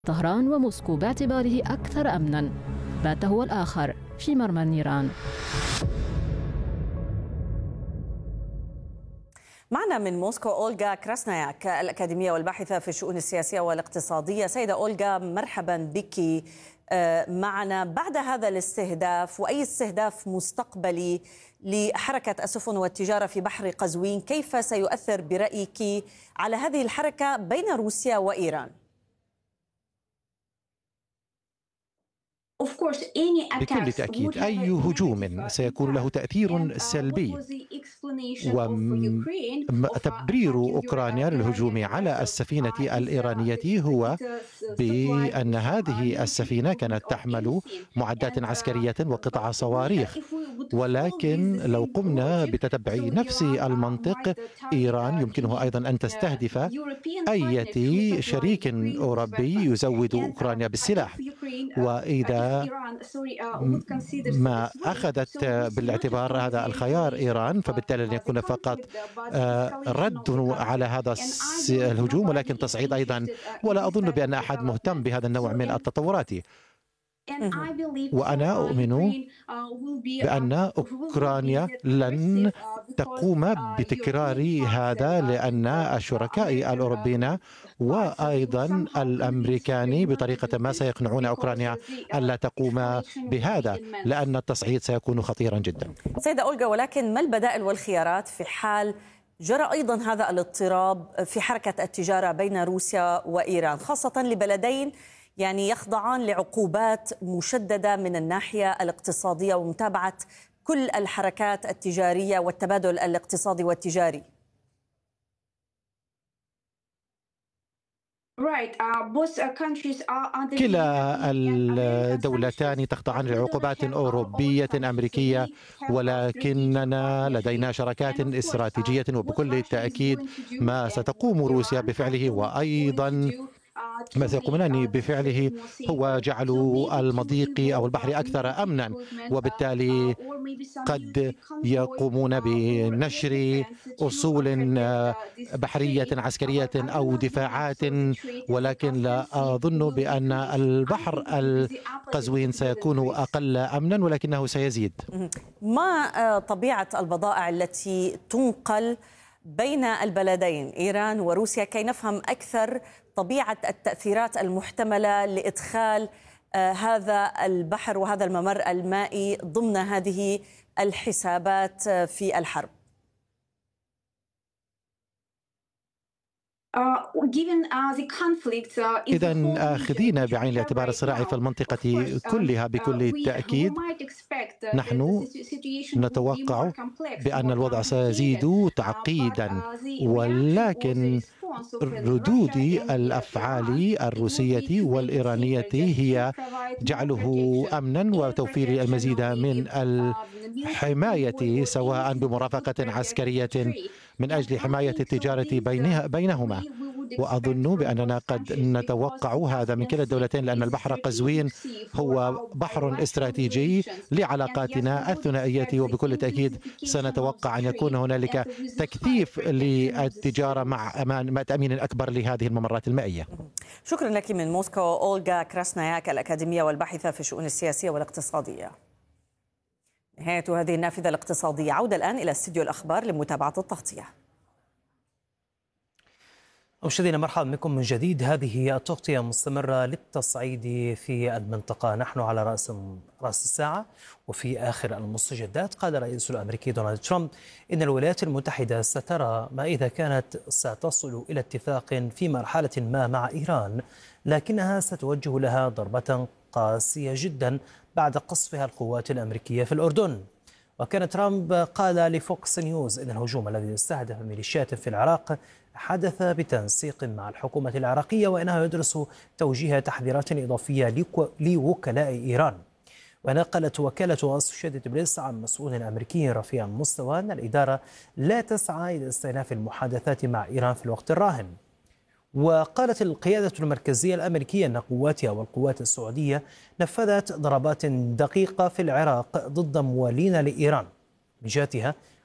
طهران وموسكو باعتباره أكثر أمناً، بات هو الآخر في مرمى النيران. معنا من موسكو أولغا كراسناياك الأكاديمية والباحثة في الشؤون السياسية والاقتصادية. سيدة أولغا، مرحبا بك معنا بعد هذا الاستهداف وأي استهداف مستقبلي لحركة السفن والتجارة في بحر قزوين. كيف سيؤثر برأيك على هذه الحركة بين روسيا وإيران؟ بكل تأكيد أي هجوم سيكون له تأثير سلبي، وتبرير أوكرانيا للهجوم على السفينة الإيرانية هو بأن هذه السفينة كانت تحمل معدات عسكرية وقطع صواريخ، ولكن لو قمنا بتتبع نفس المنطق، إيران يمكنها أيضا أن تستهدف أي شريك أوروبي يزود أوكرانيا بالسلاح. وإذا ما أخذت بالاعتبار هذا الخيار إيران، فبالتالي لن يكون فقط رد على هذا الهجوم ولكن تصعيد أيضا، ولا أظن بأن أحد مهتم بهذا النوع من التطورات. وأنا أؤمن بأن أوكرانيا لن تقوم بتكرار هذا، لأن الشركاء الأوروبيين وأيضا الأمريكان بطريقة ما سيقنعون أوكرانيا ألا تقوم بهذا، لأن التصعيد سيكون خطيرا جدا. سيدة أولغا، ولكن ما البدائل والخيارات في حال جرى أيضا هذا الاضطراب في حركة التجارة بين روسيا وإيران، خاصة لبلدين يعني يخضعان لعقوبات مشددة من الناحية الاقتصادية ومتابعة كل الحركات التجارية والتبادل الاقتصادي والتجاري؟ كلا الدولتان تخضعان لعقوبات أوروبية أمريكية، ولكننا لدينا شراكات استراتيجية، وبكل تأكيد ما ستقوم روسيا بفعله وأيضا ما سيقومون بفعله هو جعل المضيق أو البحر أكثر أمنا، وبالتالي قد يقومون بنشر أصول بحرية عسكرية أو دفاعات، ولكن لا أظن بأن البحر القزوين سيكون أقل أمنا، ولكنه سيزيد. ما طبيعة البضائع التي تنقل بين البلدين إيران وروسيا كي نفهم أكثر طبيعة التأثيرات المحتملة لإدخال هذا البحر وهذا الممر المائي ضمن هذه الحسابات في الحرب؟ إذا آخذين بعين الاعتبار الصراع في المنطقة كلها بكل تأكيد نحن نتوقع بأن الوضع سيزيد تعقيدا، ولكن ردود الأفعال الروسية والإيرانية هي جعله أمنا وتوفير المزيد من الحماية، سواء بمرافقة عسكرية من أجل حماية التجارة بينهما. وأظن بأننا قد نتوقع هذا من كلا الدولتين، لأن البحر قزوين هو بحر استراتيجي لعلاقاتنا الثنائية، وبكل تأكيد سنتوقع أن يكون هنالك تكثيف للتجارة مع تأمين أكبر لهذه الممرات المائية. شكرا لك من موسكو أولغا كراسناياك الأكاديمية والباحثة في الشؤون السياسية والاقتصادية. نهاية هذه النافذة الاقتصادية. عودة الآن إلى استديو الأخبار لمتابعة التغطية. مشاهدينا مرحبا بكم من جديد. هذه التغطية مستمرة للتصعيد في المنطقة. نحن على رأس الساعة وفي آخر المستجدات. قال الرئيس الأمريكي دونالد ترامب إن الولايات المتحدة سترى ما إذا كانت ستصل إلى اتفاق في مرحلة ما مع إيران، لكنها ستوجه لها ضربة قاسية جدا بعد قصفها القوات الأمريكية في الأردن. وكان ترامب قال لفوكس نيوز إن الهجوم الذي استهدف ميليشيات في العراق حدث بتنسيق مع الحكومة العراقية، وإنه يدرس توجيه تحذيرات إضافية لوكلاء إيران. ونقلت وكالة أسوشيتد بريس عن مسؤول أمريكي رفيع المستوى أن الإدارة لا تسعى إلى استئناف المحادثات مع إيران في الوقت الراهن. وقالت القيادة المركزية الأمريكية أن قواتها والقوات السعودية نفذت ضربات دقيقة في العراق ضد موالين لإيران. بجهتها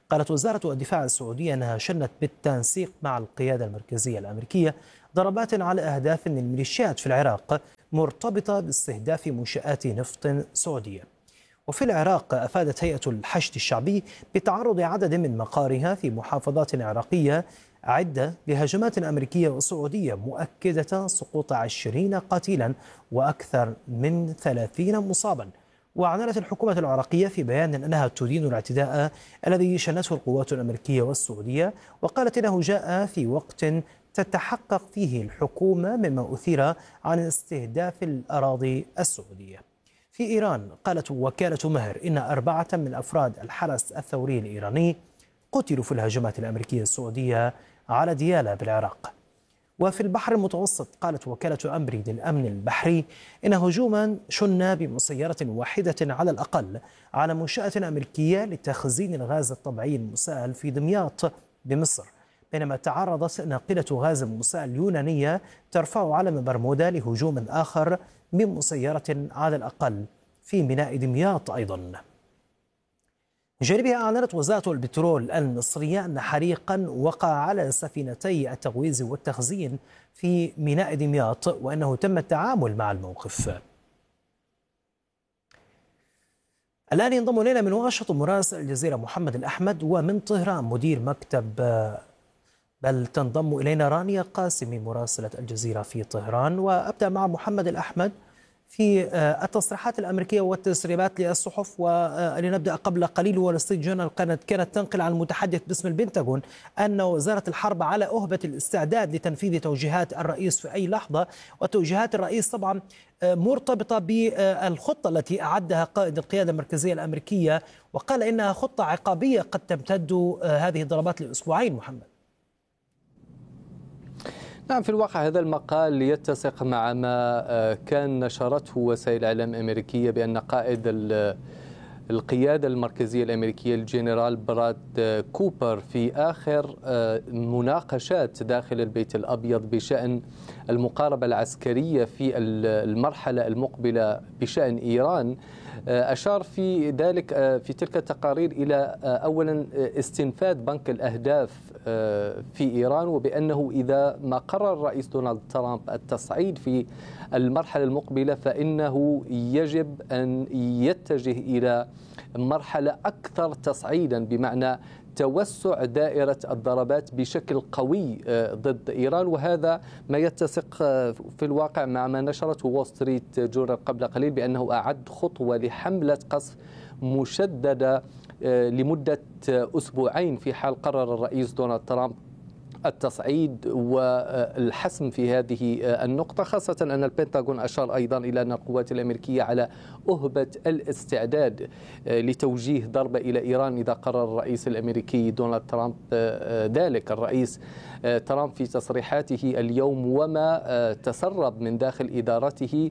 قالت وزارة الدفاع السعودية أنها شنت بالتنسيق مع القيادة المركزية الأمريكية ضربات على أهداف من الميليشيات في العراق مرتبطة باستهداف منشآت نفط سعودية. وفي العراق أفادت هيئة الحشد الشعبي بتعرض عدد من مقارها في محافظات عراقية عدة لهجمات أمريكية وسعودية، مؤكدة سقوط 20 قتيلا وأكثر من 30 مصابا. وأعلنت الحكومة العراقية في بيان أنها تدين الاعتداء الذي شنته القوات الأمريكية والسعودية، وقالت إنه جاء في وقت تتحقق فيه الحكومة مما أثير عن استهداف الأراضي السعودية. في إيران قالت وكالة مهر إن 4 من أفراد الحرس الثوري الإيراني قتلوا في الهجمات الأمريكية السعودية على ديالى بالعراق. وفي البحر المتوسط قالت وكالة أمري للأمن البحري إن هجوما شن بمسيرة واحدة على الأقل على منشأة أمريكية لتخزين الغاز الطبيعي المسال في دمياط بمصر، بينما تعرضت ناقلة غاز مسال يونانية ترفع علم برمودا لهجوم آخر من مسيرة على الأقل في ميناء دمياط أيضا. جانبها أعلنت وزارة البترول المصرية أن حريقا وقع على سفينتي التغويز والتخزين في ميناء دمياط، وأنه تم التعامل مع الموقف. الآن ينضم إلينا من واشنطن مراسل الجزيرة محمد الأحمد، ومن طهران مدير مكتب بل تنضم إلينا رانيا قاسمي مراسلة الجزيرة في طهران. وأبدأ مع محمد الأحمد في التصريحات الأمريكية والتسريبات للصحف، ولنبدأ قبل قليل وول ستريت جورنال كانت تنقل عن المتحدث باسم البنتاغون أن وزارة الحرب على أهبة الاستعداد لتنفيذ توجيهات الرئيس في أي لحظة، وتوجيهات الرئيس طبعا مرتبطة بالخطة التي أعدها قائد القيادة المركزية الأمريكية، وقال إنها خطة عقابية قد تمتد هذه الضربات لأسبوعين. محمد. نعم، في الواقع هذا المقال يتسق مع ما كان نشرته وسائل الإعلام الأمريكية بأن قائد القيادة المركزية الأمريكية الجنرال براد كوبر في آخر مناقشات داخل البيت الأبيض بشأن المقاربة العسكرية في المرحلة المقبلة بشأن إيران أشار في ذلك في تلك التقارير إلى أولا استنفاذ بنك الأهداف في إيران، وبأنه إذا ما قرر الرئيس دونالد ترامب التصعيد في المرحلة المقبلة فإنه يجب أن يتجه إلى مرحلة أكثر تصعيدا، بمعنى توسع دائرة الضربات بشكل قوي ضد إيران. وهذا ما يتسق في الواقع مع ما نشرته وول ستريت جورنال قبل قليل بأنه أعد خطوة لحملة قصف مشددة لمدة أسبوعين في حال قرر الرئيس دونالد ترامب التصعيد والحسم في هذه النقطة، خاصة أن البنتاغون أشار أيضا إلى أن القوات الأمريكية على أهبة الاستعداد لتوجيه ضربة إلى إيران إذا قرر الرئيس الأمريكي دونالد ترامب ذلك. الرئيس ترامب في تصريحاته اليوم وما تسرب من داخل إدارته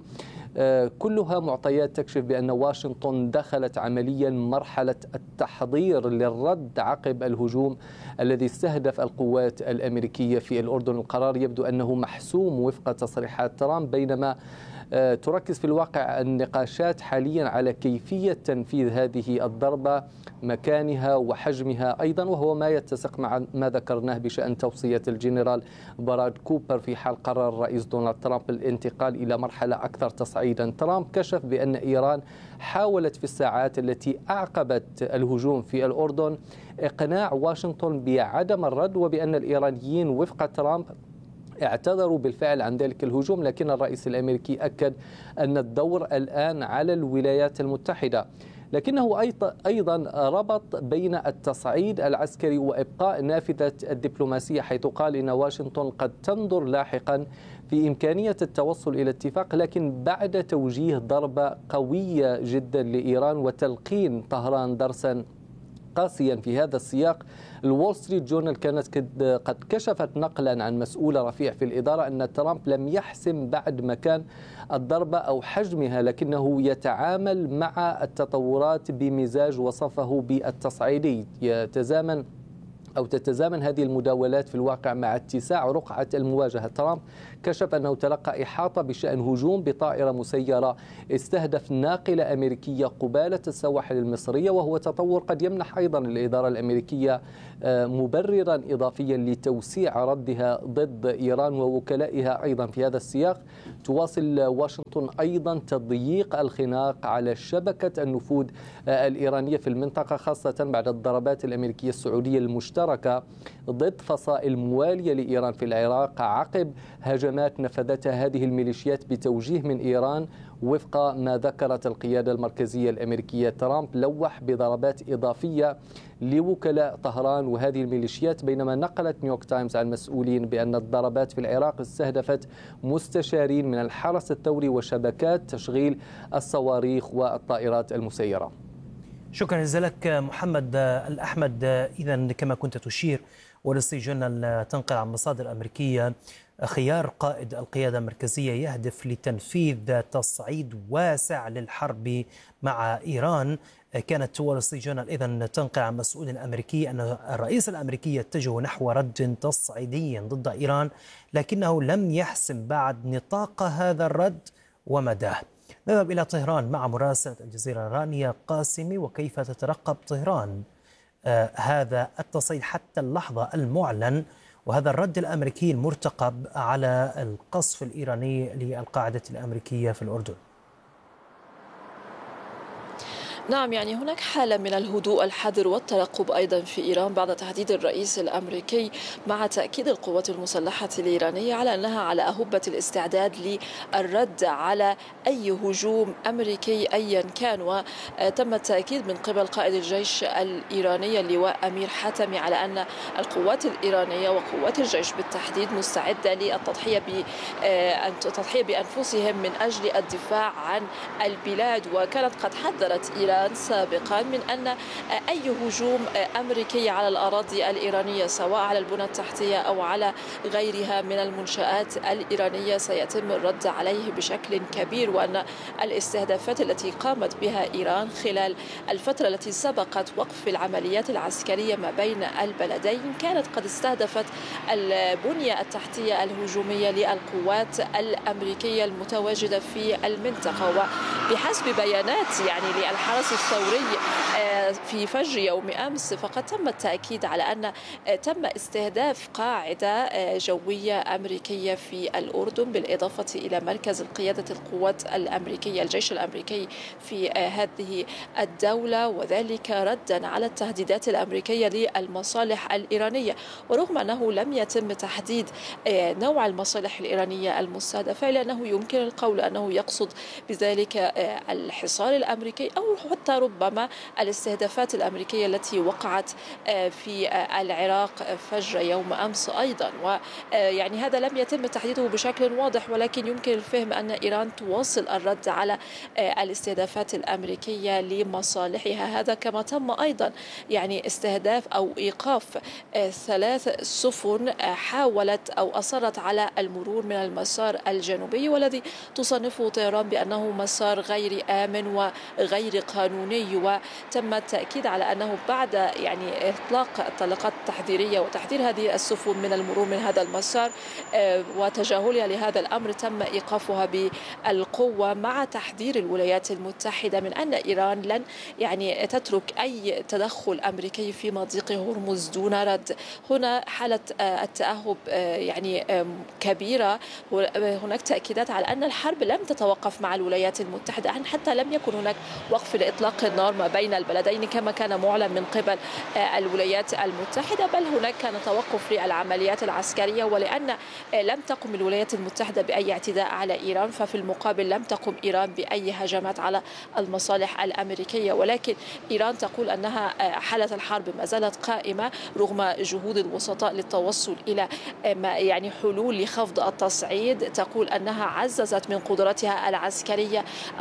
كلها معطيات تكشف بأن واشنطن دخلت عمليا مرحلة التحضير للرد عقب الهجوم الذي استهدف القوات الأمريكية في الأردن. القرار يبدو أنه محسوم وفق تصريحات ترامب، بينما تركز في الواقع النقاشات حاليا على كيفية تنفيذ هذه الضربة، مكانها وحجمها أيضا، وهو ما يتسق مع ما ذكرناه بشأن توصية الجنرال براد كوبر في حال قرر الرئيس دونالد ترامب الانتقال إلى مرحلة أكثر تصعيدا. ترامب كشف بأن إيران حاولت في الساعات التي أعقبت الهجوم في الأردن إقناع واشنطن بعدم الرد، وبأن الإيرانيين وفق ترامب اعتذروا بالفعل عن ذلك الهجوم، لكن الرئيس الأمريكي أكد أن الدور الآن على الولايات المتحدة. لكنه أيضا ربط بين التصعيد العسكري وإبقاء نافذة الدبلوماسية، حيث قال إن واشنطن قد تنظر لاحقا في إمكانية التوصل إلى اتفاق، لكن بعد توجيه ضربة قوية جدا لإيران وتلقين طهران درسا قاسيا في هذا السياق. الوول ستريت جورنال كانت قد كشفت نقلا عن مسؤول رفيع في الإدارة أن ترامب لم يحسم بعد مكان الضربة أو حجمها، لكنه يتعامل مع التطورات بمزاج وصفه بالتصعيدي يتزامن أو تتزامن هذه المداولات في الواقع مع اتساع رقعة المواجهة. ترامب كشف أنه تلقى إحاطة بشأن هجوم بطائرة مسيرة استهدف ناقلة أمريكية قبالة السواحل المصرية، وهو تطور قد يمنح أيضا الإدارة الأمريكية مبررا إضافيا لتوسيع ردها ضد إيران ووكلائها. أيضا في هذا السياق تواصل واشنطن أيضا تضييق الخناق على شبكة النفوذ الإيرانية في المنطقة، خاصة بعد الضربات الأمريكية السعودية المشتركة ضد فصائل موالية لإيران في العراق عقب هجمات نفذتها هذه الميليشيات بتوجيه من إيران وفق ما ذكرت القيادة المركزية الأمريكية. ترامب لوح بضربات إضافية لوكلاء طهران وهذه الميليشيات، بينما نقلت نيويورك تايمز عن مسؤولين بأن الضربات في العراق استهدفت مستشارين من الحرس الثوري وشبكات تشغيل الصواريخ والطائرات المسيرة. شكرا جزيلا لك محمد الأحمد. إذا كما كنت تشير وول ستريت جورنال تنقل عن مصادر أمريكية خيار قائد القيادة المركزية يهدف لتنفيذ تصعيد واسع للحرب مع إيران. كانت وول ستريت جورنال إذن تنقل عن مسؤول أمريكي أن الرئيس الأمريكي يتجه نحو رد تصعيدي ضد إيران، لكنه لم يحسم بعد نطاق هذا الرد ومداه. نذهب إلى طهران مع مراسلة الجزيرة رانيا قاسمي. وكيف تترقب طهران هذا التصعيد حتى اللحظة المعلن وهذا الرد الأمريكي المرتقب على القصف الإيراني للقاعدة الأمريكية في الأردن؟ نعم، يعني هناك حالة من الهدوء الحذر والترقب أيضا في إيران بعد تهديد الرئيس الأمريكي مع تأكيد القوات المسلحة الإيرانية على أنها على أهبة الاستعداد للرد على أي هجوم أمريكي أيا كان. وتم التأكيد من قبل قائد الجيش الإيراني اللواء أمير حاتمي على أن القوات الإيرانية وقوات الجيش بالتحديد مستعدة للتضحية بأنفسهم من أجل الدفاع عن البلاد. وكانت قد حذرت إيران سابقا من أن أي هجوم أمريكي على الأراضي الإيرانية سواء على البنى التحتية أو على غيرها من المنشآت الإيرانية سيتم الرد عليه بشكل كبير، وأن الاستهدافات التي قامت بها إيران خلال الفترة التي سبقت وقف العمليات العسكرية ما بين البلدين كانت قد استهدفت البنية التحتية الهجومية للقوات الأمريكية المتواجدة في المنطقة. وبحسب بيانات يعني للحرس الثوري في فجر يوم أمس فقد تم التأكيد على أن تم استهداف قاعدة جوية أمريكية في الأردن بالإضافة إلى مركز قيادة القوات الأمريكية الجيش الأمريكي في هذه الدولة، وذلك ردا على التهديدات الأمريكية للمصالح الإيرانية. ورغم أنه لم يتم تحديد نوع المصالح الإيرانية المستهدفة لأنه يمكن القول أنه يقصد بذلك الحصار الأمريكي أو حتى ربما الاستهدافات الأمريكية التي وقعت في العراق فجر يوم أمس أيضا. ويعني هذا لم يتم تحديده بشكل واضح، ولكن يمكن الفهم أن إيران تواصل الرد على الاستهدافات الأمريكية لمصالحها. هذا كما تم أيضا يعني استهداف أو إيقاف 3 سفن حاولت أو أصرت على المرور من المسار الجنوبي والذي تصنفه طهران بأنه مسار غير آمن وغير قانوني. وتم التأكيد على أنه بعد يعني إطلاق الطلقات التحذيرية وتحذير هذه السفن من المرور من هذا المسار وتجاهلها لهذا الأمر تم إيقافها بالقوة، مع تحذير الولايات المتحدة من أن إيران لن يعني تترك أي تدخل أمريكي في مضيق هرمز دون رد. هنا حالة التأهب يعني كبيرة. هناك تأكيدات على أن الحرب لم تتوقف مع الولايات المتحدة، حتى لم يكن هناك وقف لإطلاق النار ما بين البلدين كما كان معلن من قبل الولايات المتحدة، بل هناك كان توقف للعمليات العسكرية. ولأن لم تقم الولايات المتحدة بأي اعتداء على إيران، ففي المقابل لم تقم إيران بأي هجمات على المصالح الأمريكية. ولكن إيران تقول أنها حالة الحرب ما زالت قائمة رغم جهود الوسطاء للتوصل إلى يعني حلول لخفض التصعيد. تقول أنها عززت من قدرتها العسكرية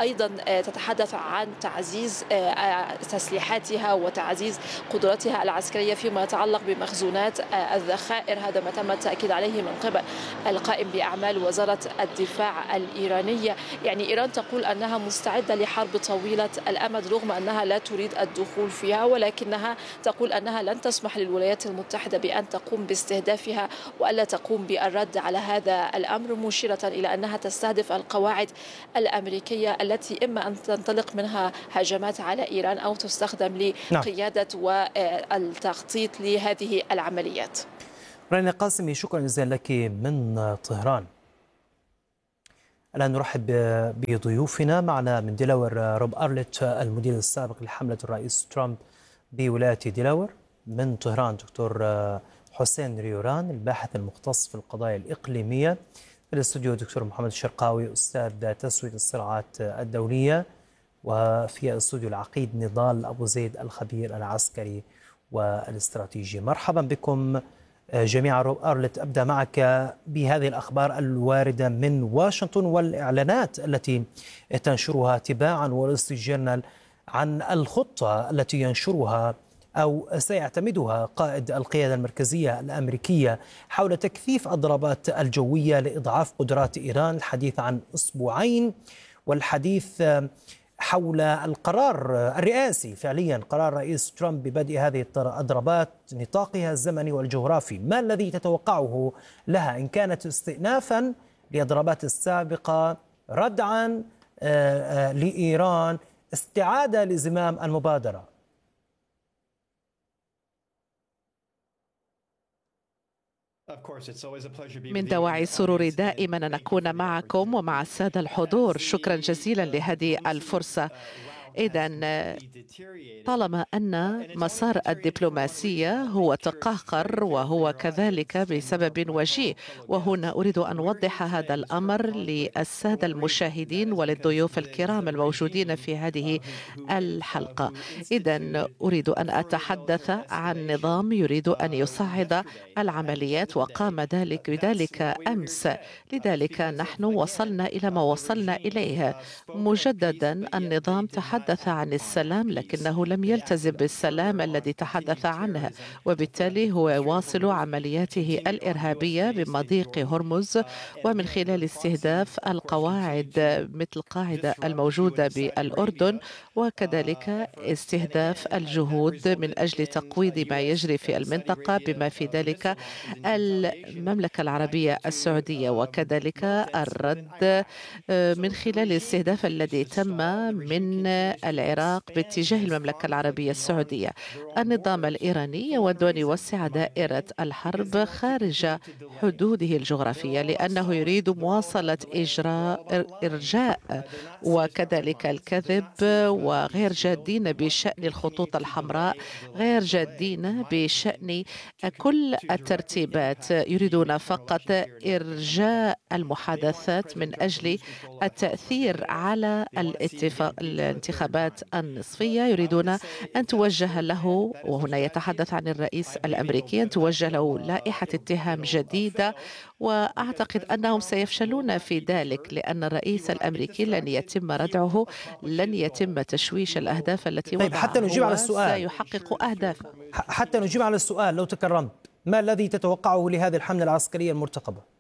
وأيضا تتحدث عن تعزيز تسليحاتها وتعزيز قدراتها العسكرية فيما يتعلق بمخزونات الذخائر. هذا ما تم التأكيد عليه من قبل القائم بأعمال وزارة الدفاع الإيرانية. يعني إيران تقول أنها مستعدة لحرب طويلة الأمد رغم أنها لا تريد الدخول فيها، ولكنها تقول أنها لن تسمح للولايات المتحدة بأن تقوم باستهدافها وألا تقوم بالرد على هذا الأمر، مشيرة إلى أنها تستهدف القواعد الأمريكية التي إما أن تنطلق منها هجمات على إيران أو تستخدم لقيادة والتخطيط لهذه العمليات. رانيا قاسمي، شكرا جزيلا لك من طهران. الآن نرحب بضيوفنا. معنا من ديلاور روب أرلت، المدير السابق لحملة الرئيس ترامب بولاية ديلاور. من طهران دكتور حسين ريوران، الباحث المختص في القضايا الإقليمية. في الاستوديو دكتور محمد الشرقاوي، أستاذ تسوية الصراعات الدولية. وفي الاستوديو العقيد نضال أبو زيد، الخبير العسكري والاستراتيجي. مرحبا بكم جميعا. روب أرلت، أبدأ معك بهذه الأخبار الواردة من واشنطن والإعلانات التي تنشرها تباعا وول ستريت جورنال عن الخطة التي ينشرها أو سيعتمدها قائد القيادة المركزية الأمريكية حول تكثيف الضربات الجوية لإضعاف قدرات إيران. الحديث عن أسبوعين، والحديث حول القرار الرئاسي، فعليا قرار رئيس ترامب ببدء هذه الضربات، نطاقها الزمني والجغرافي. ما الذي تتوقعه لها إن كانت استئنافا للضربات السابقة، ردعا لإيران، استعادة لزمام المبادرة؟ من دواعي السرور دائما أن نكون معكم ومع السادة الحضور. شكرا جزيلا لهذه الفرصة. إذن طالما أن مسار الدبلوماسية هو تقهقر وهو كذلك بسبب وجيه، وهنا أريد أن أوضح هذا الأمر للسادة المشاهدين وللضيوف الكرام الموجودين في هذه الحلقة. إذن أريد أن أتحدث عن نظام يريد أن يصعد العمليات، وقام بذلك أمس. لذلك نحن وصلنا إلى ما وصلنا إليه. مجددا النظام تحدث عن السلام، لكنه لم يلتزم بالسلام الذي تحدث عنه، وبالتالي هو يواصل عملياته الإرهابية بمضيق هرمز، ومن خلال استهداف القواعد مثل القاعدة الموجودة بالأردن، وكذلك استهداف الجهود من أجل تقويض ما يجري في المنطقة بما في ذلك المملكة العربية السعودية، وكذلك الرد من خلال الاستهداف الذي تم من العراق باتجاه المملكة العربية السعودية. النظام الإيراني يود أن يوسع دائرة الحرب خارج حدوده الجغرافية، لأنه يريد مواصلة إرجاء وكذلك الكذب، وغير جادين بشأن الخطوط الحمراء، غير جادين بشأن كل الترتيبات. يريدون فقط إرجاء المحادثات من أجل التأثير على الانتخابات النصفية. يريدون أن توجه له، وهنا يتحدث عن الرئيس الأمريكي، أن توجه له لائحة اتهام جديدة، وأعتقد أنهم سيفشلون في ذلك، لأن الرئيس الأمريكي لن يتم ردعه، لن يتم تشويش الأهداف التي وضعها. حتى نجيب على السؤال، سيحقق أهدافه. حتى نجيب على السؤال لو تكرمت، ما الذي تتوقعه لهذه الحملة العسكرية المرتقبة؟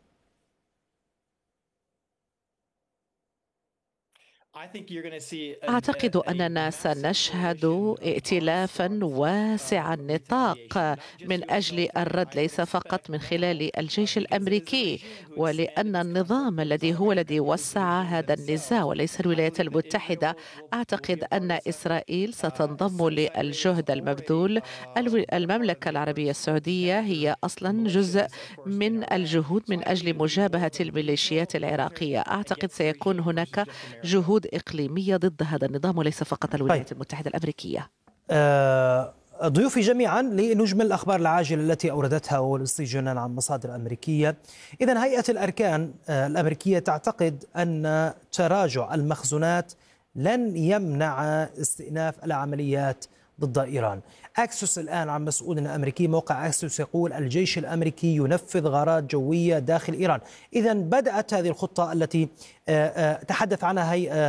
أعتقد أننا سنشهد ائتلافا واسع النطاق من أجل الرد، ليس فقط من خلال الجيش الأمريكي، ولأن النظام الذي وسع هذا النزاع وليس الولايات المتحدة. أعتقد أن إسرائيل ستنضم للجهد المبذول. المملكة العربية السعودية هي أصلا جزء من الجهود من أجل مجابهة الميليشيات العراقية. أعتقد سيكون هناك جهود إقليمية ضد هذا النظام وليس فقط الولايات المتحدة الأمريكية. ضيوفي جميعا، لنجمل الأخبار العاجلة التي أوردتها وول ستريت جورنال عن مصادر أمريكية. إذن هيئة الأركان الأمريكية تعتقد أن تراجع المخزونات لن يمنع استئناف العمليات ضد إيران. أكسوس الآن عن مسؤول أمريكي، موقع أكسوس يقول الجيش الأمريكي ينفذ غارات جوية داخل إيران. إذا بدأت هذه الخطة التي تحدث عنها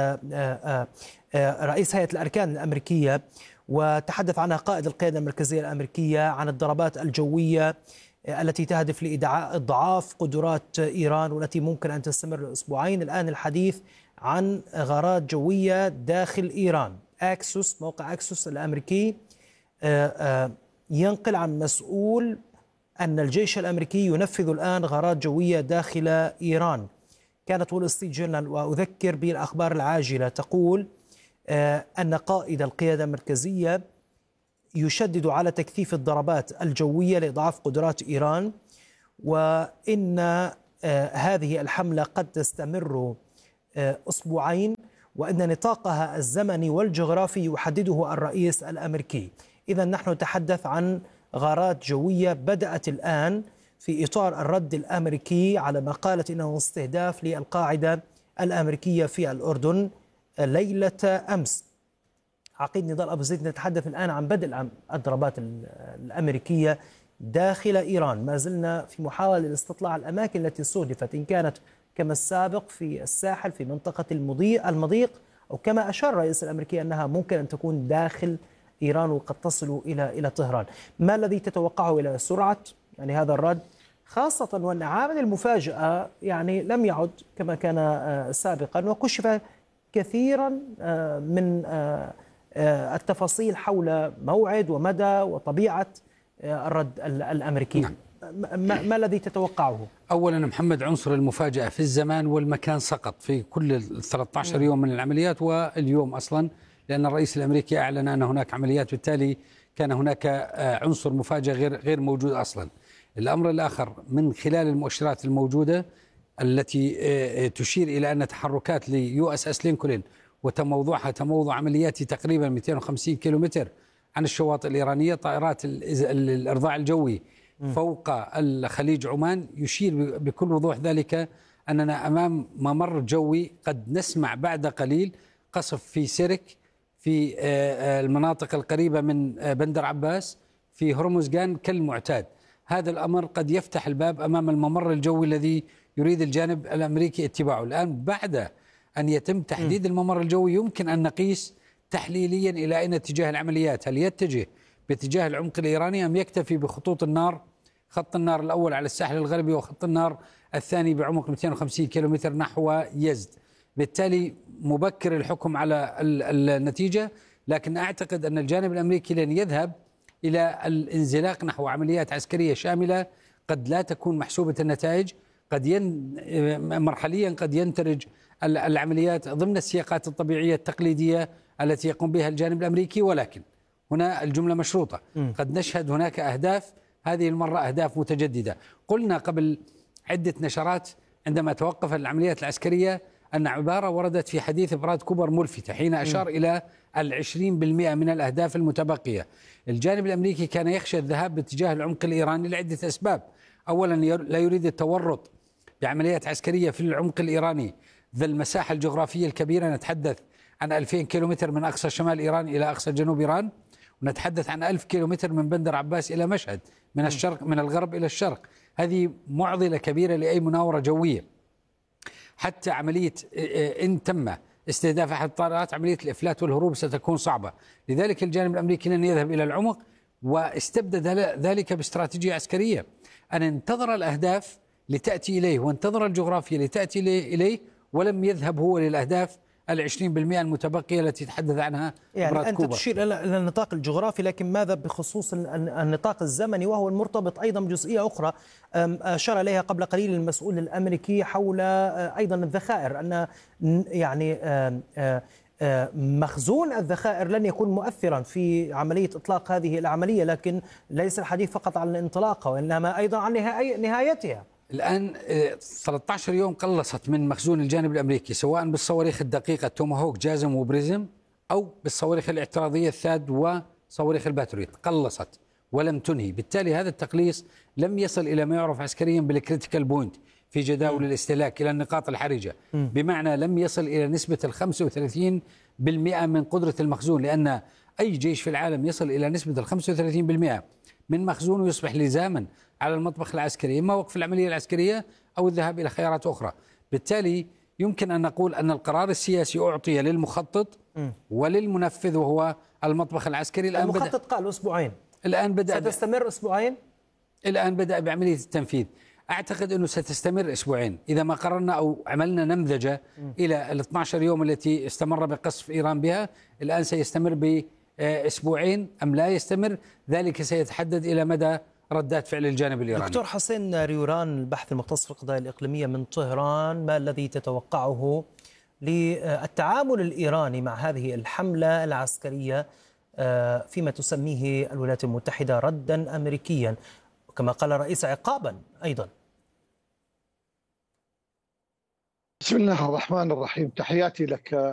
رئيس هيئة الأركان الأمريكية، وتحدث عنها قائد القيادة المركزية الأمريكية، عن الضربات الجوية التي تهدف لإضعاف قدرات إيران والتي ممكن أن تستمر لأسبوعين. الآن الحديث عن غارات جوية داخل إيران. أكسوس، موقع أكسوس الأمريكي ينقل عن مسؤول أن الجيش الأمريكي ينفذ الآن غارات جوية داخل إيران. كانت وول ستريت جورنال، وأذكر بالأخبار العاجلة، تقول أن قائد القيادة المركزية يشدد على تكثيف الضربات الجوية لإضعاف قدرات إيران، وإن هذه الحملة قد تستمر أسبوعين، وأن نطاقها الزمني والجغرافي يحدده الرئيس الأمريكي. إذا نحن نتحدث عن غارات جوية بدأت الآن في إطار الرد الأمريكي على ما قالت إنه استهداف للقاعدة الأمريكية في الأردن ليلة أمس. عقيد نضال أبو زيد، نتحدث الآن عن بدء الضربات الأمريكية داخل إيران. ما زلنا في محاولة لاستطلاع الأماكن التي استهدفت، إن كانت كما السابق في الساحل في منطقة المضيق، أو كما أشار الرئيس الأمريكي أنها ممكن أن تكون داخل إيران وقد تصل إلى طهران. ما الذي تتوقعه إلى سرعة يعني هذا الرد، خاصة وأن عامل المفاجأة يعني لم يعد كما كان سابقا، وكشف كثيرا من التفاصيل حول موعد ومدى وطبيعة الرد الأمريكي؟ نعم. ما الذي تتوقعه؟ أولا محمد، عنصر المفاجأة في الزمان والمكان سقط في كل 13 يوم من العمليات، واليوم أصلا لأن الرئيس الأمريكي أعلن أن هناك عمليات، بالتالي كان هناك عنصر مفاجأة غير موجود أصلا. الأمر الآخر، من خلال المؤشرات الموجودة التي تشير إلى أن تحركات ليو اس اس لينكولن وتموضعها تموضع عملياتي تقريبا 250 كيلومتر عن الشواطئ الإيرانية، طائرات الإرضاع الجوي فوق الخليج عمان، يشير بكل وضوح ذلك أننا أمام ممر جوي. قد نسمع بعد قليل قصف في سيرك، في المناطق القريبة من بندر عباس، في هرمزغان كالمعتاد. هذا الأمر قد يفتح الباب أمام الممر الجوي الذي يريد الجانب الأمريكي اتباعه. الآن بعد أن يتم تحديد الممر الجوي يمكن أن نقيس تحليليا إلى أين اتجاه العمليات، هل يتجه باتجاه العمق الإيراني أم يكتفي بخطوط النار، خط النار الأول على الساحل الغربي وخط النار الثاني بعمق 250 كيلومتر نحو يزد. بالتالي مبكر الحكم على النتيجة، لكن أعتقد أن الجانب الأمريكي لن يذهب إلى الانزلاق نحو عمليات عسكرية شاملة قد لا تكون محسوبة النتائج، مرحليا قد ينترج العمليات ضمن السياقات الطبيعية التقليدية التي يقوم بها الجانب الأمريكي، ولكن هنا الجملة مشروطة. قد نشهد هناك أهداف، هذه المرة أهداف متجددة. قلنا قبل عدة نشرات عندما توقف العمليات العسكرية أن عبارة وردت في حديث براد كوبر ملفتة حين أشار إلى 20% من الأهداف المتبقية. الجانب الأمريكي كان يخشى الذهاب باتجاه العمق الإيراني لعدة أسباب. أولا، لا يريد التورط بعمليات عسكرية في العمق الإيراني ذا المساحة الجغرافية الكبيرة، نتحدث عن 2000 كيلومتر من أقصى شمال إيران إلى أقصى جنوب إيران، ونتحدث عن 1000 كيلومتر من بندر عباس إلى مشهد، من الشرق من الغرب إلى الشرق. هذه معضلة كبيرة لأي مناورة جوية. حتى عملية إن تم استهداف أحد الطائرات، عملية الإفلات والهروب ستكون صعبة. لذلك الجانب الأمريكي لن يذهب إلى العمق، واستبدل ذلك باستراتيجية عسكرية أن انتظر الأهداف لتأتي إليه وانتظر الجغرافيا لتأتي إليه، ولم يذهب هو للأهداف 20% المتبقية التي تحدث عنها يعني أنت تشير إلى النطاق الجغرافي، لكن ماذا بخصوص النطاق الزمني، وهو المرتبط أيضا بجزئية أخرى أشار إليها قبل قليل المسؤول الأمريكي حول أيضا الذخائر، أن يعني مخزون الذخائر لن يكون مؤثرا في عملية إطلاق هذه العملية، لكن ليس الحديث فقط عن الانطلاق وإنما أيضا عن نهايتها. الآن 13 يوم قلصت من مخزون الجانب الأمريكي، سواء بالصواريخ الدقيقة توماهوك جازم وبريزم أو بالصواريخ الاعتراضية الثاد وصواريخ الباتريوت، قلصت ولم تنهي. بالتالي هذا التقليص لم يصل إلى ما يعرف عسكريا بالكريتيكال بوينت في جداول الاستهلاك، إلى النقاط الحرجة، بمعنى لم يصل إلى نسبة 35% من قدرة المخزون، لأن أي جيش في العالم يصل إلى نسبة 35% من مخزونه يصبح لزاما على المطبخ العسكري، إما وقف العملية العسكرية أو الذهاب إلى خيارات أخرى. بالتالي يمكن أن نقول أن القرار السياسي أعطي للمخطط وللمنفذ وهو المطبخ العسكري. الآن المخطط قال أسبوعين، الآن بدأ ستستمر أسبوعين، الآن بدأ بعملية التنفيذ. أعتقد أنه ستستمر أسبوعين إذا ما قررنا أو عملنا نمذجة إلى ال 12 يوم التي استمر بقصف إيران بها. الآن سيستمر بأسبوعين أم لا يستمر، ذلك سيتحدد إلى مدى ردات فعل الجانب الإيراني. دكتور حسين ريوران، الباحث المختص في القضايا الإقليمية من طهران، ما الذي تتوقعه للتعامل الإيراني مع هذه الحملة العسكرية فيما تسميه الولايات المتحدة ردا أمريكيا، كما قال الرئيس عقابا أيضا؟ بسم الله الرحمن الرحيم، تحياتي لك